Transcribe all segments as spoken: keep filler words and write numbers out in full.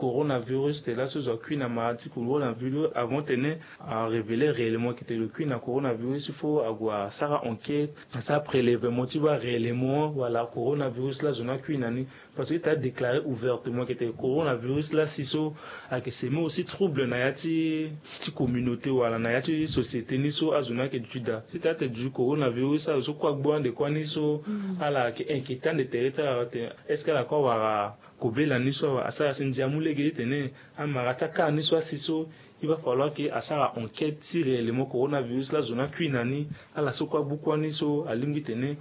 coronavirus là sur le cuit na maladie coronavirus avant tenir à révéler réellement que le cuit na coronavirus il faut avoir ça enquête ça prélèvement tu vois réellement voilà coronavirus là zona cuit nani parce que tu as déclaré ouvertement que le coronavirus là si so a que c'est mais aussi trouble na yati ti communauté voilà na yati société ni so azona que tu da si tu as du coronavirus ça so quoi bon de quoi ni so ala que inquiétant de territoire est-ce que la quoi va kobela ni so asa sinja mulege tene amarata ka ni so siso il va falloir que asa enquête si réellement coronavirus la zona cuinani ala so quoi beaucoup ni so alingi tene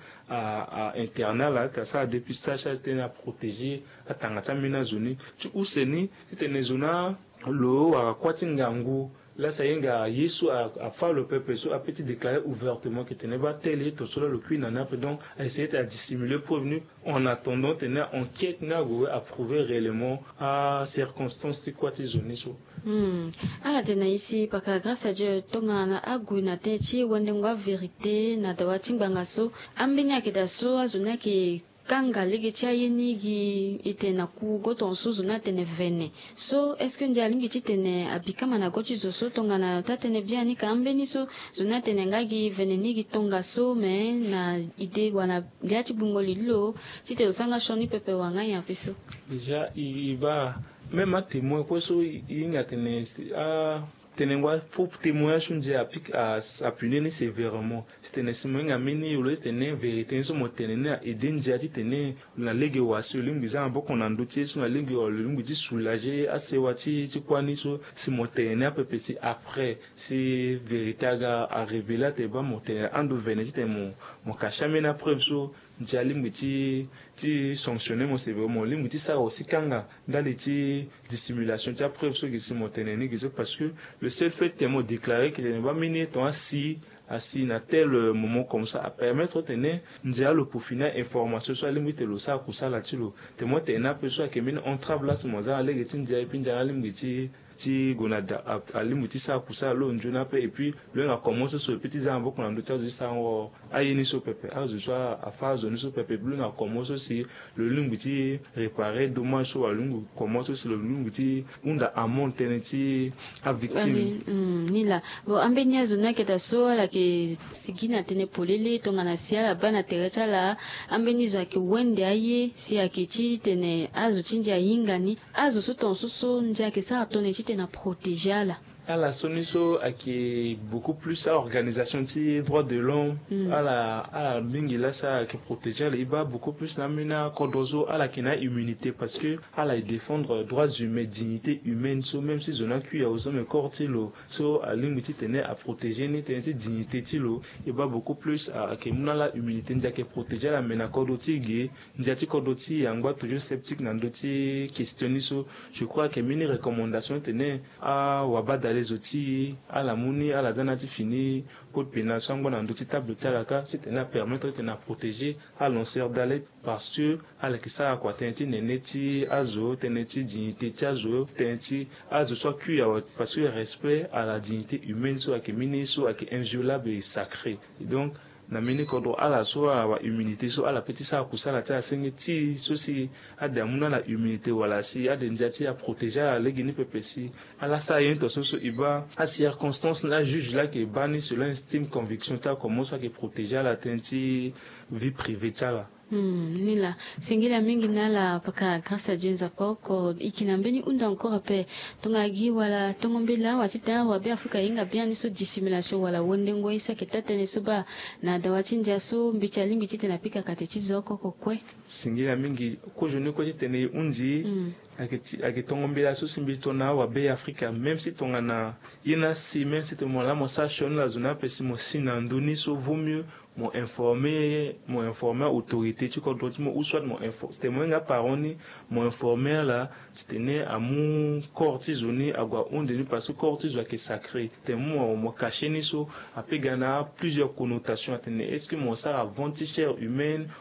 à internal là que ça dépistage tene à protéger atangata mina zone tu useni tene zona lo wa kwatingangu là ça y a Yesu a fait le peuple so a petit déclaré ouvertement que tenait pas tel et tout cela le cuit n'en a pas donc a essayé de dissimuler prévenu en attendant tenait enquête n'a à prouver réellement à circonstances de quoi tu zones so hmm ah tena ici parce que grâce à Dieu tonga na agu na te chi wende ngwa vérité na dawa chimbanga so ambinya ke da so azuna ke kanga ligi cha yini gi itena ku goton suzu na tene vene so est-ce que ndia lingi tene abikama na gochi zo so tonga na tatene bien ni kambe ni so zona tene ngagi vene ni gi tonga so me na ide wana liachi bungoli lo tite usanga shoni pepe wanga ya piso déjà il va même à témoin quoi so inga tene ah tenengwa faut témoignage nje applique à à punir ni sévèrement c'était nécessairement ameni yo le tene vérité so motene na edenja ti tene na lege wa so lingi za mboko na ndotie so na lege o lingi ti soulager asewati ti kwani so si motene a pepe si après si vérité aga a révéler te ba motene ando veneti te mon mon kachame na preuve so njali miti ti sanctionner mon sévèrement lingi ti ça aussi kanga dans les ti dissimulation ti preuve so ki si motene ni ki parce que le seul fait que moi déclaré qu'il ne va mener ton assis assis à tel moment comme ça à permettre tenir déjà le pour finir information soit limite le ça pour ça là tu le témoin t'es na personne qui mine on travaille ce moment là les tin déjà et puis déjà limite ti gonada à limite ça pour ça l'on jona et puis le a commencé sur le petit zambo qu'on a d'autres de ça on a yini so pepe a je soit à phase de so pepe le a commencé aussi le limite réparer dommage sur le lungu commence aussi le limite unda amont teneti a victime ni la bo ambenya zona ke taso la ke sigina tene polele tonga na sia la bana terecha la ambeni zo ke wende aye si akechi tene azu chinja yingani azu so ton so so nja ke sa tone chi tena protéger la à la soniso qui beaucoup plus à organisation des droits de l'homme mm. à la à la mingi là ça qui protéger il va beaucoup plus namina kodozo à la kina immunité parce que à la défendre droits humains dignité humaine so même si zona qui a aussi me cortilo so à limite tenir à protéger ni tenir dignité tilo il va beaucoup plus à que muna la immunité ndia qui protéger la mena kodoti gi ndia ti kodoti yangwa toujours sceptique na ndoti questionner so je crois que mini recommandation tenir à wabada les outils à la mouni à la zanati fini pour pénation ngona ndoti table talaka c'était na permettre de na protéger à lanceur d'alerte parce que à la kisa kwa tenti neneti azo teneti dignité tiazo tenti azo soit cuit parce que respect à la dignité humaine soit que mini soit que inviolable et sacré et donc na mini kodo ala so wa immunité so ala petit sa kusala ta sengeti so si adamuna la immunité wala si adenjati a protéger à legini pepesi ala sa yento so so iba à circonstance la juge là qui bani selon estime conviction ta comment soit que protéger la tenti vie privée ta la Hmm, nila singila mingi nala paka grâce à Dieu nzapoko ikinambeni unda encore pe tongagi wala tongombela watita wa be Afrika inga bien ni so dissimulation wala wondengo isa ketata ni soba na dawachinja so mbichali mbitite na pika katechizo koko kwe singila mingi ko jone ko tene undi mm. aketi aketongombela so simbitona wa be Afrika même si tongana ina si même si tomo la mo sachon la zona pesi mo sinanduni so vaut mieux mon informer mon informer autorité tu comprends moi ou soit mon info c'était moi nga paroni mon informer là c'était né à mon cortisoni agua on de parce que cortisone qui est sacré c'était moi moi caché ni so a pegana plusieurs connotations atene est-ce que mon ça avant chair humaine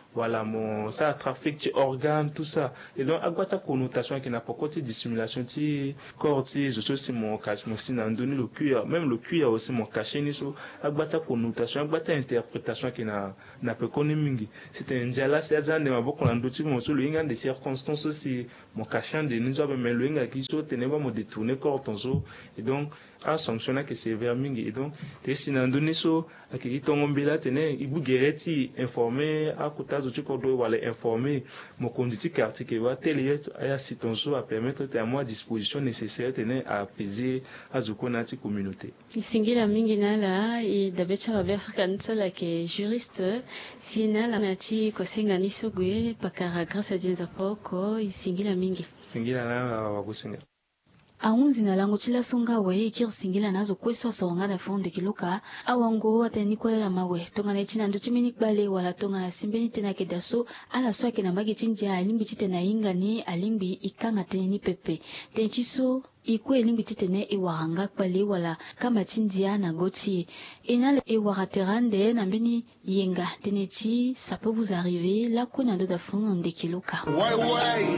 voilà mon ça trafic de organes tout ça et donc agbata connotation qui n'a pas côté dissimulation ti corps ti je suis mon cache mon sinon donner le cuir même le cuir aussi mon caché ni so agbata connotation agbata interprétation qui n'a n'a pas connu mingi c'était un dialogue c'est ça ne m'a beaucoup l'endouti mon so le ingan des circonstances aussi mon cachant de nous avons mais le ingan qui so tenait pas me détourner corps ton so et donc en sanctionnant que c'est vers mingi et donc te sinon donner so qui tombe bila tenait il vous guériti informé à côté de tout corps wala informé mon conduit quartier qui va télé à si ton so à permettre à moi disposition nécessaire tenait à apaiser à zokonati communauté isingira mingi nala i dabecha wa Afrika nsala ke juriste sinala nati kosenga nisogwe pakara grâce à Dieu zapoko isingira mingi singira na wakusinga aunzi na lango chila songa we ikir singila nazo kweswa songa na fonde kiluka awango atani kwa mawe tonga na china ndo chimini bale wala tonga na simbeni tena kedaso ala so akina magi chinja alimbi chitena inga ni alimbi ikanga teni pepe tenchiso ikwe elimbi titene iwahanga bale wala kama chinjia na goti inale iwaraterande na mbeni yenga tenechi ça peut vous arriver la kuna ndo da fonde kiluka